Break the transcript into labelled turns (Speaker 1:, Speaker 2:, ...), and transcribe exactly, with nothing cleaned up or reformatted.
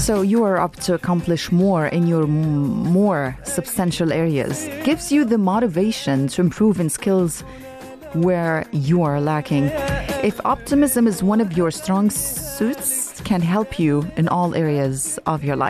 Speaker 1: So you are up to accomplish more in your m- more substantial areas. Gives you the motivation to improve in skills where you are lacking. If optimism is one of your strong suits, can help you in all areas of your life.